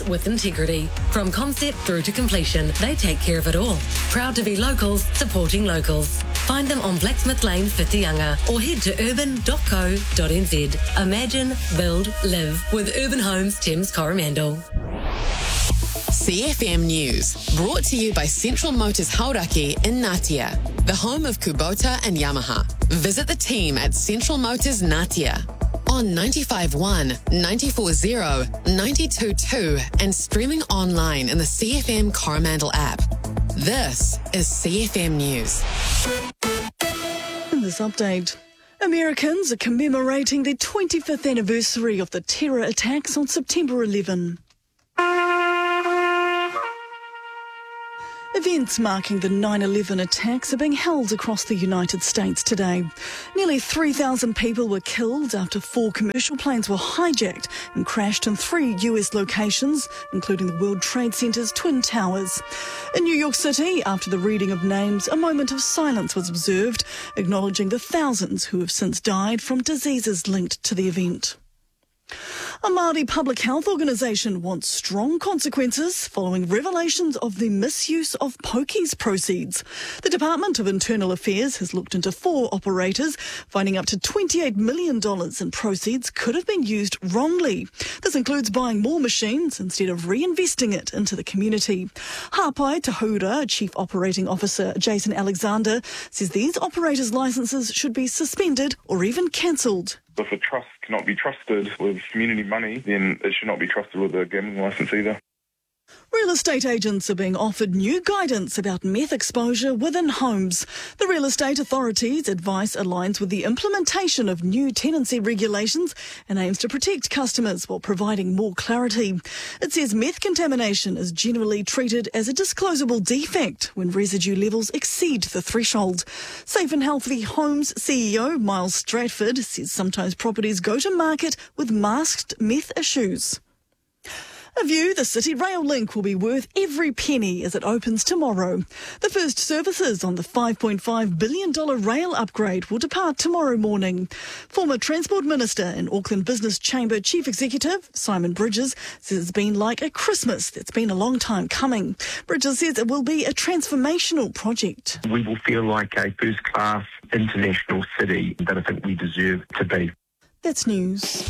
homes with integrity. From concept through to completion, they take care of it all. Proud to be locals, supporting locals. Find them on Blacksmith Lane, Whitianga, or head to urban.co.nz. Imagine, build, live with Urban Homes Thames Coromandel. CFM News, brought to you by Central Motors Hauraki in Ngatea, the home of Kubota and Yamaha. Visit the team at Central Motors Ngatea on 95.1, 94.0, 92.2 and streaming online in the CFM Coromandel app. This is CFM News. In this update, Americans are commemorating the 25th anniversary of the terror attacks on September 11. Events marking the 9/11 attacks are being held across the United States today. Nearly 3,000 people were killed after 4 commercial planes were hijacked and crashed in 3 US locations, including the World Trade Center's Twin Towers. In New York City, after the reading of names, a moment of silence was observed, acknowledging the thousands who have since died from diseases linked to the event. A Māori public health organisation wants strong consequences following revelations of the misuse of pokies proceeds. The Department of Internal Affairs has looked into 4 operators, finding up to $28 million in proceeds could have been used wrongly. This includes buying more machines instead of reinvesting it into the community. Hapai Tahura Chief Operating Officer Jason Alexander says these operators' licences should be suspended or even cancelled. If a trust cannot be trusted with community money, then it should not be trusted with a gambling licence either. Real estate agents are being offered new guidance about meth exposure within homes. The Real Estate Authority's advice aligns with the implementation of new tenancy regulations and aims to protect customers while providing more clarity. It says meth contamination is generally treated as a disclosable defect when residue levels exceed the threshold. Safe and Healthy Homes CEO Miles Stratford says sometimes properties go to market with masked meth issues. A View, the City Rail link will be worth every penny as it opens tomorrow. The first services on the $5.5 billion rail upgrade will depart tomorrow morning. Former Transport Minister and Auckland Business Chamber Chief Executive Simon Bridges says it's been like a Christmas that's been a long time coming. Bridges says it will be a transformational project. We will feel like a first-class international city that I think we deserve to be. That's news.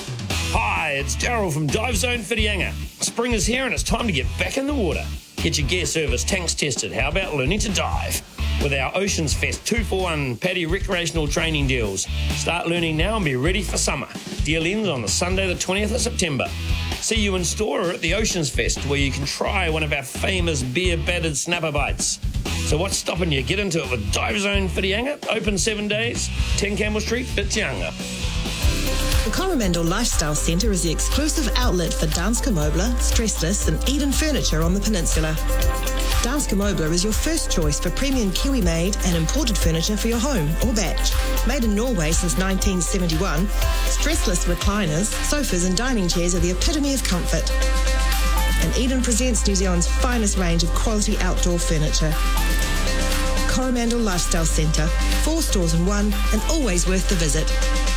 Hi, it's Daryl from Dive Zone Whitianga. Spring is here and it's time to get back in the water. Get your gear service, tanks tested. How about learning to dive? With our Oceans Fest 2-for-1 PADI recreational training deals. Start learning now and be ready for summer. Deal ends on the Sunday the 20th of September. See you in store or at the Oceans Fest where you can try one of our famous beer-battered snapper bites. So what's stopping you? Get into it with Dive Zone Whitianga. Open 7 days. 10 Campbell Street, Whitianga. The Coromandel Lifestyle Centre is the exclusive outlet for Danske Møbler, Stressless and Eden Furniture on the peninsula. Danske Møbler is your first choice for premium Kiwi-made and imported furniture for your home or batch. Made in Norway since 1971, Stressless recliners, sofas and dining chairs are the epitome of comfort. And Eden presents New Zealand's finest range of quality outdoor furniture. Coromandel Lifestyle Centre, 4 stores in 1 and always worth the visit.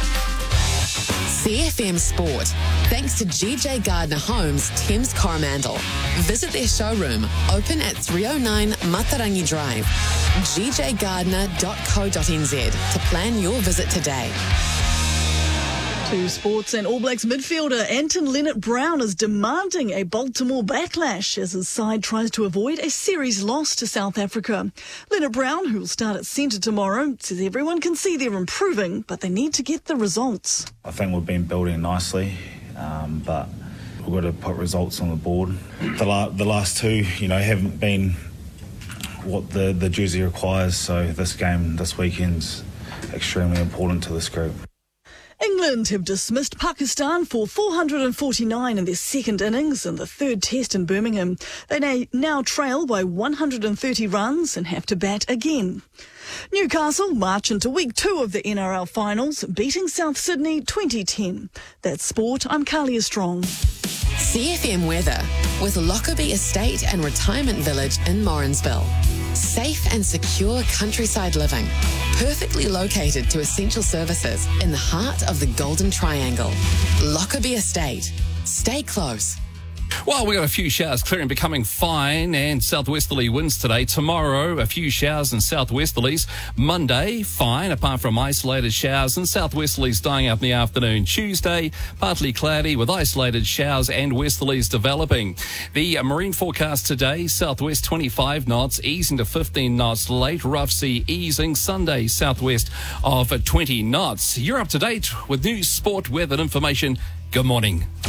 CFM Sport, thanks to GJ Gardner Homes, Thames Coromandel. Visit their showroom, open at 309 Matarangi Drive, gjgardner.co.nz to plan your visit today. To sports, and All Blacks midfielder Anton Lienert-Brown is demanding a Baltimore backlash as his side tries to avoid a series loss to South Africa. Lienert-Brown, who will start at centre tomorrow, says everyone can see they're improving, but they need to get the results. I think we've been building nicely, but we've got to put results on the board. The last 2, haven't been what the jersey requires, so this game this weekend's extremely important to this group. England have dismissed Pakistan for 449 in their second innings in the third test in Birmingham. They now trail by 130 runs and have to bat again. Newcastle march into week 2 of the NRL finals, beating South Sydney 2010. That's sport. I'm Kalia Strong. CFM weather with Lockerbie Estate and Retirement Village in Morrinsville. Safe and secure countryside living, perfectly located to essential services in the heart of the Golden Triangle. Lockerbie Estate. Stay close. Well, we got a few showers clearing, becoming fine, and southwesterly winds today. Tomorrow, a few showers and southwesterlies. Monday, fine, apart from isolated showers and southwesterlies dying out in the afternoon. Tuesday, partly cloudy with isolated showers and westerlies developing. The marine forecast today, southwest 25 knots, easing to 15 knots late, rough sea easing. Sunday, southwest of 20 knots. You're up to date with news, sport, weather and information. Good morning.